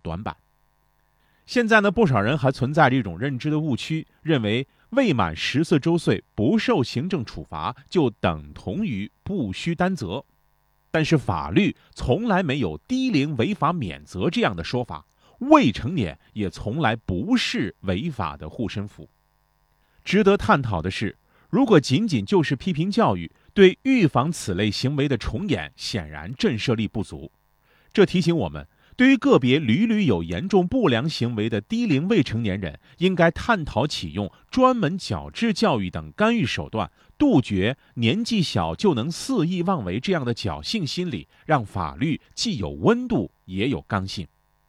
短板。现在呢，不少人还存在着一种认知的误区，认为未满14周岁不受行政处罚就等同于不需担责。但是法律从来没有低龄违法免责这样的说法，未成年也从来不是违法的护身符。值得探讨的是，如果仅仅就是批评教育，对预防此类行为的重演显然震慑力不足。这提醒我们，对于个别屡屡有严重不良行为的低龄未成年人，应该探讨启用专门矫治教育等干预手段，杜绝年纪小就能肆意妄为这样的侥幸心理，让法律既有温度也有刚性。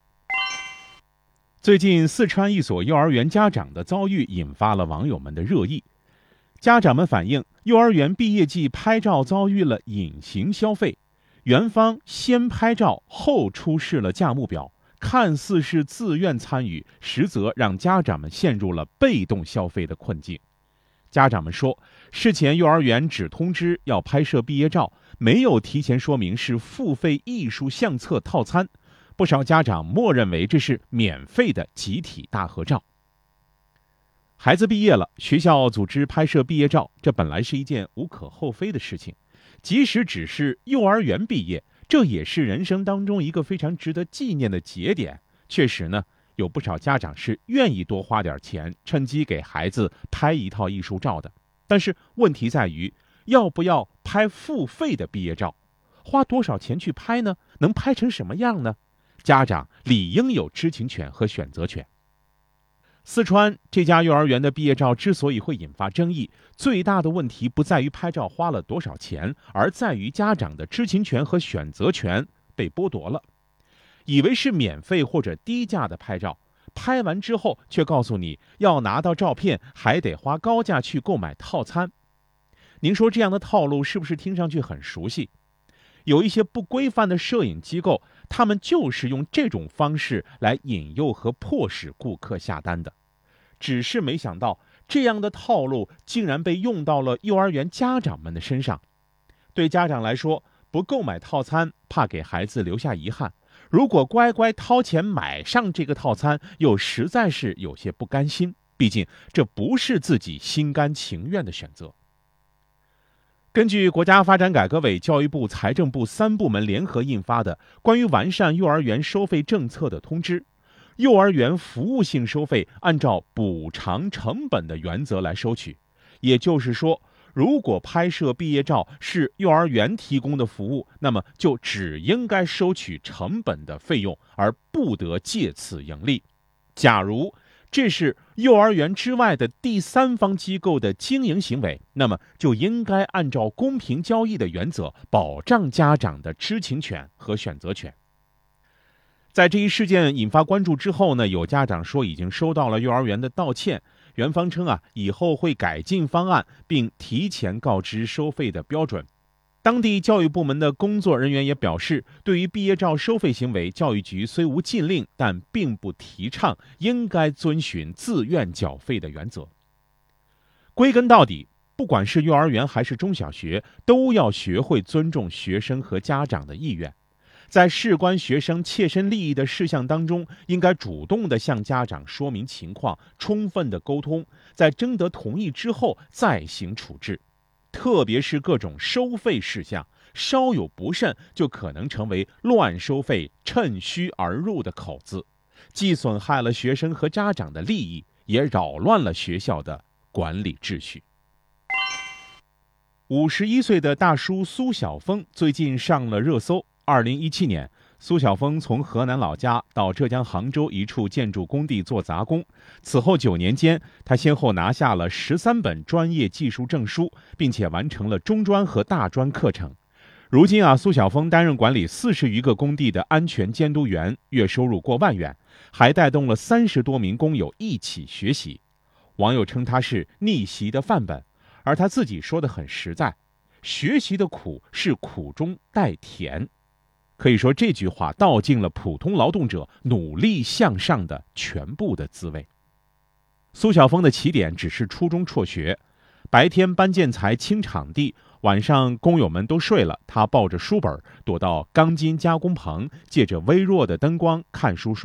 最近四川一所幼儿园家长的遭遇引发了网友们的热议。家长们反映，幼儿园毕业季拍照遭遇了隐形消费，园方先拍照后出示了价目表，看似是自愿参与，实则让家长们陷入了被动消费的困境。家长们说，事前幼儿园只通知要拍摄毕业照，没有提前说明是付费艺术相册套餐，不少家长默认为这是免费的集体大合照。孩子毕业了，学校组织拍摄毕业照，这本来是一件无可厚非的事情。即使只是幼儿园毕业，这也是人生当中一个非常值得纪念的节点。确实呢，有不少家长是愿意多花点钱，趁机给孩子拍一套艺术照的。但是问题在于，要不要拍付费的毕业照？花多少钱去拍呢？能拍成什么样呢？家长理应有知情权和选择权。四川这家幼儿园的毕业照之所以会引发争议，最大的问题不在于拍照花了多少钱，而在于家长的知情权和选择权被剥夺了。以为是免费或者低价的拍照，拍完之后却告诉你要拿到照片还得花高价去购买套餐。您说这样的套路是不是听上去很熟悉？有一些不规范的摄影机构，他们就是用这种方式来引诱和迫使顾客下单的。只是没想到，这样的套路竟然被用到了幼儿园家长们的身上。对家长来说，不购买套餐，怕给孩子留下遗憾；如果乖乖掏钱买上这个套餐，又实在是有些不甘心，毕竟这不是自己心甘情愿的选择。根据国家发展改革委、教育部、财政部3部门联合印发的关于完善幼儿园收费政策的通知，幼儿园服务性收费按照补偿成本的原则来收取。也就是说，如果拍摄毕业照是幼儿园提供的服务，那么就只应该收取成本的费用，而不得借此盈利。假如这是幼儿园之外的第三方机构的经营行为，那么就应该按照公平交易的原则，保障家长的知情权和选择权。在这一事件引发关注之后呢，有家长说已经收到了幼儿园的道歉，园方称以后会改进方案，并提前告知收费的标准。当地教育部门的工作人员也表示，对于毕业照收费行为，教育局虽无禁令，但并不提倡，应该遵循自愿缴费的原则。归根到底，不管是幼儿园还是中小学，都要学会尊重学生和家长的意愿。在事关学生切身利益的事项当中，应该主动地向家长说明情况，充分地沟通，在征得同意之后再行处置。特别是各种收费事项，稍有不慎就可能成为乱收费、趁虚而入的口子，既损害了学生和家长的利益，也扰乱了学校的管理秩序。51岁的大叔苏晓峰最近上了热搜。2017年，苏晓峰从河南老家到浙江杭州一处建筑工地做杂工，此后9年间，他先后拿下了13本专业技术证书，并且完成了中专和大专课程。如今苏晓峰担任管理40余个工地的安全监督员，月收入过万元，还带动了30多名工友一起学习。网友称他是逆袭的范本，而他自己说得很实在，学习的苦是苦中带甜。可以说这句话道尽了普通劳动者努力向上的全部的滋味。苏晓峰的起点只是初中辍学，白天搬建材清场地，晚上工友们都睡了，他抱着书本躲到钢筋加工棚，借着微弱的灯光看书刷